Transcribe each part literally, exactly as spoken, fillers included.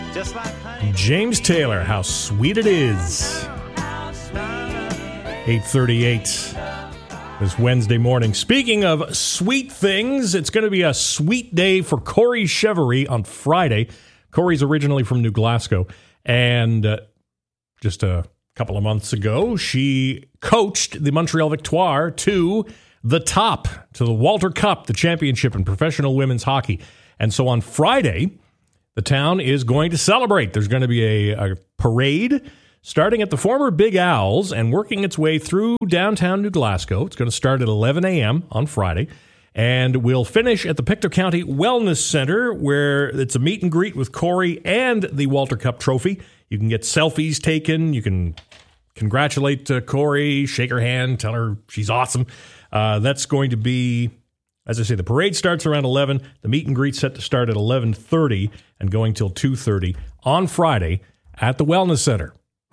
James Taylor, How Sweet It Is. eight thirty-eight this Wednesday morning. Speaking of sweet things, it's going to be a sweet day for Corey Cheverie on Friday. Corey's originally from New Glasgow, and uh, just a couple of months ago, she coached the Montreal Victoire to the top, to the Walter Cup, the championship in professional women's hockey. And so on Friday, the town is going to celebrate. There's going to be a, a parade starting at the former Big Owls and working its way through downtown New Glasgow. It's going to start at eleven a.m. on Friday, and we'll finish at the Pictou County Wellness Center, where it's a meet and greet with Corey and the Walter Cup trophy. You can get selfies taken. You can congratulate uh, Corey, shake her hand, tell her she's awesome. Uh, that's going to be, as I say, the parade starts around eleven. The meet and greet set to start at eleven thirty and going till two thirty on Friday at the Wellness Center.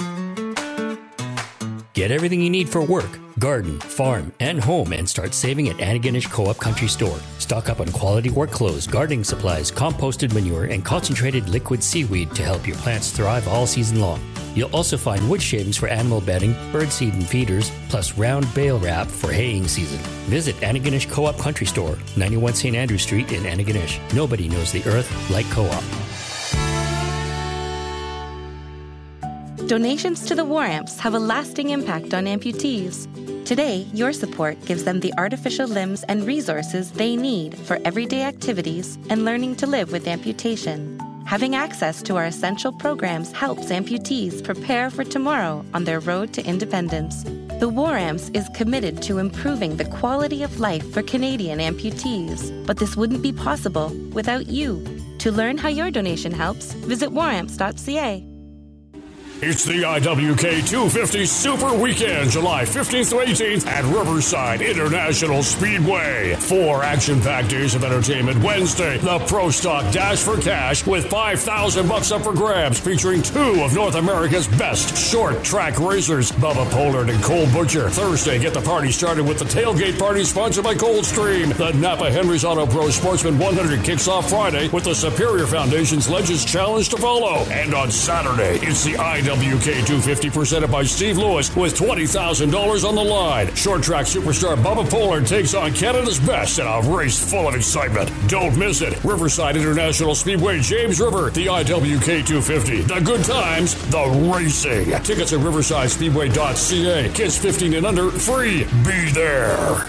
Get everything you need for work, garden, farm, and home, and start saving at Antigonish Co-op Country Store. Stock up on quality work clothes, gardening supplies, composted manure, and concentrated liquid seaweed to help your plants thrive all season long. You'll also find wood shavings for animal bedding, birdseed and feeders, plus round bale wrap for haying season. Visit Antigonish Co-op Country Store, ninety-one Saint Andrew Street in Antigonish. Nobody knows the earth like Co-op. Donations to the War Amps have a lasting impact on amputees. Today, your support gives them the artificial limbs and resources they need for everyday activities and learning to live with amputation. Having access to our essential programs helps amputees prepare for tomorrow on their road to independence. The War Amps is committed to improving the quality of life for Canadian amputees, but this wouldn't be possible without you. To learn how your donation helps, visit war amps dot c a. It's the I W K two fifty Super Weekend, July fifteenth to eighteenth at Riverside International Speedway. Four action-packed days of entertainment. Wednesday, the Pro Stock Dash for Cash with five thousand bucks up for grabs, featuring two of North America's best short track racers, Bubba Pollard and Cole Butcher. Thursday, get the party started with the Tailgate Party sponsored by Coldstream. The Napa Henry's Auto Pro Sportsman one hundred kicks off Friday with the Superior Foundation's Legends Challenge to follow. And on Saturday, it's the I W K two fifty presented by Steve Lewis with twenty thousand dollars on the line. Short track superstar Bubba Pollard takes on Canada's best in a race full of excitement. Don't miss it. Riverside International Speedway, James River, the I W K two fifty. The good times, the racing. Tickets at riverside speedway dot c a. Kids fifteen and under, free. Be there.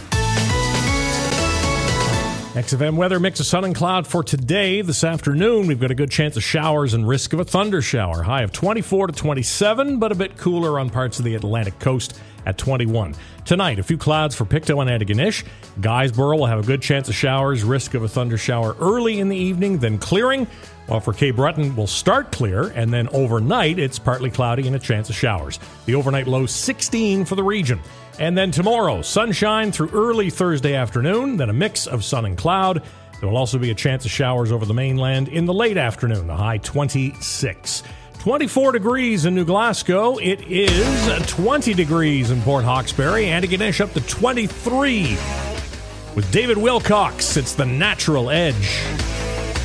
X F M weather, mix of sun and cloud for today. This afternoon, we've got a good chance of showers and risk of a thunder shower. High of twenty-four to twenty-seven, but a bit cooler on parts of the Atlantic coast at twenty-one. Tonight, a few clouds for Pictou and Antigonish. Guysborough will have a good chance of showers, risk of a thunder shower early in the evening, then clearing. While for Cape Breton, we'll start clear, and then overnight, it's partly cloudy and a chance of showers. The overnight low sixteen for the region. And then tomorrow, sunshine through early Thursday afternoon, then a mix of sun and cloud. There will also be a chance of showers over the mainland in the late afternoon, the high twenty-six. twenty-four degrees in New Glasgow. It is twenty degrees in Port Hawkesbury. Antigonish up to twenty-three. With David Wilcox, it's The Natural Edge.